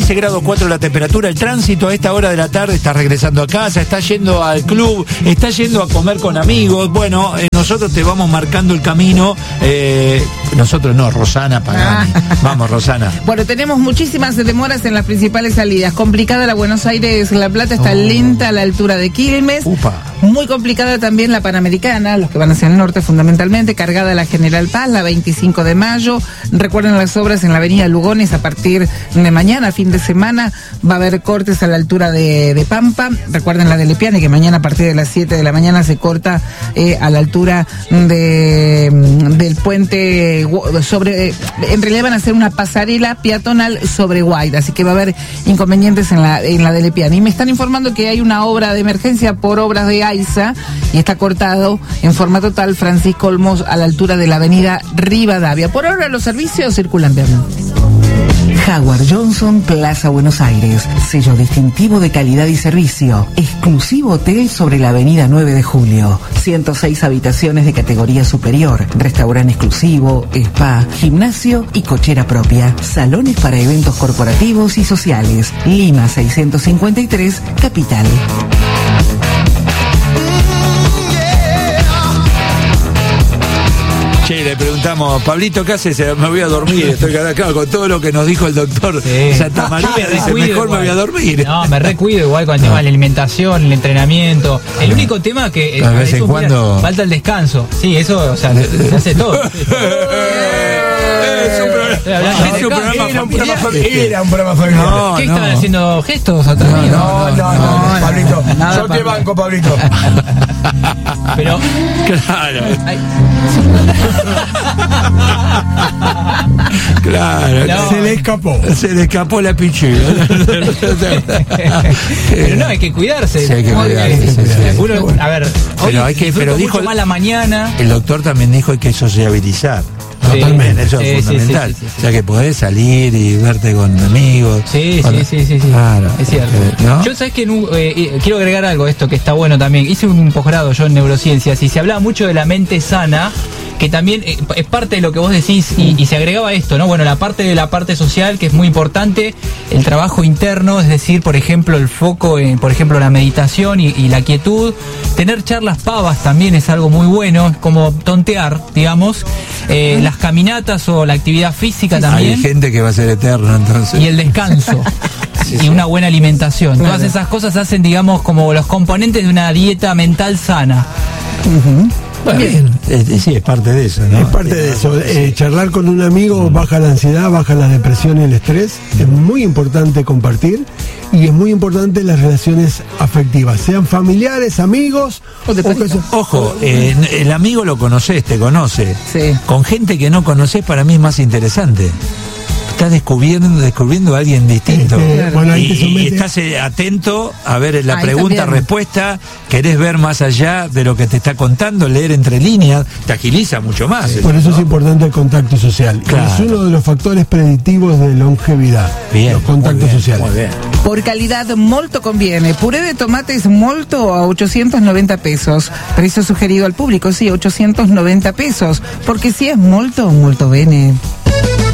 13 grados 4 la temperatura. El tránsito a esta hora de la tarde está regresando a casa, está yendo al club, está yendo a comer con amigos. Bueno, nosotros te vamos marcando el camino. Nosotros no, Rosana Pagani. Vamos, Rosana. Bueno, tenemos muchísimas demoras en las principales salidas. Complicada la Buenos Aires, La Plata está lenta a la altura de Quilmes. Muy complicada también la Panamericana, los que van hacia el norte fundamentalmente. Cargada la General Paz, la 25 de mayo. Recuerden las obras en la avenida Lugones a partir de mañana, fin de semana. Va a haber cortes a la altura de Pampa. Recuerden la de Lepiane, que mañana a partir de las 7 de la mañana se corta a la altura del puente sobre... en realidad van a hacer una pasarela peatonal sobre Guaira, así que va a haber inconvenientes en la de Lepiane. Y me están informando que hay una obra de emergencia por obras de AISA y está cortado en forma total Francisco Olmos a la altura de la avenida Rivadavia. Por ahora los servicios circulan bien. Howard Johnson, Plaza Buenos Aires. Sello distintivo de calidad y servicio. Exclusivo hotel sobre la avenida 9 de Julio. 106 habitaciones de categoría superior. Restaurante exclusivo, spa, gimnasio y cochera propia. Salones para eventos corporativos y sociales. Lima 653, Capital. Che, le preguntamos, Pablito, ¿qué haces? Me voy a dormir, estoy acá con todo lo que nos dijo el doctor Santa María, dice, mejor me voy a dormir. No, me recuido igual con el tema de la alimentación, el entrenamiento. El único tema que a veces cuando falta el descanso. Sí, eso, o sea, se hace todo. Era un programa familiar. ¿Qué estaban haciendo gestos atrás? No, Pablito. Yo te banco, Pablito. Pero claro. Claro, no. Se le escapó la pichula. Pero no, hay que cuidarse. Sí, hay que cuidarse. Uno, a ver, pero dijo mucho más la mañana. El doctor también dijo que hay que sociabilizar. Totalmente, eso es fundamental. Sí. O sea, que podés salir y verte con amigos. Sí. Claro, es cierto. ¿no? Yo, sabes que quiero agregar algo a esto que está bueno también. Hice un posgrado yo en neurociencias y se hablaba mucho de la mente sana, que también es parte de lo que vos decís y se agregaba esto, ¿no? Bueno, la parte social, que es muy importante, el trabajo interno, es decir, por ejemplo, el foco en, por ejemplo, la meditación y la quietud. Tener charlas pavas también es algo muy bueno, es como tontear, digamos. Las caminatas o la actividad física también. Hay gente que va a ser eterna, entonces. Y el descanso. Y una buena alimentación. Claro. Todas esas cosas hacen, digamos, como los componentes de una dieta mental sana. Bueno, sí, es parte de eso, ¿no? Es parte de eso. Charlar con un amigo baja la ansiedad, baja la depresión y el estrés. Es muy importante compartir y es muy importante las relaciones afectivas, sean familiares, amigos Ojo, el amigo lo conoces, te conoce. Sí. Con gente que no conoces, para mí es más interesante. Estás descubriendo a alguien distinto. Bueno, ahí y estás atento a ver la Ahí pregunta-respuesta, querés ver más allá de lo que te está contando, leer entre líneas, te agiliza mucho más. Por eso es importante el contacto social. Claro. Es uno de los factores predictivos de longevidad. Bien, los contactos sociales. Muy bien. Por calidad, molto conviene. Puré de tomates molto a 890 pesos. Precio sugerido al público, sí, 890 pesos. Porque si es molto, molto bene.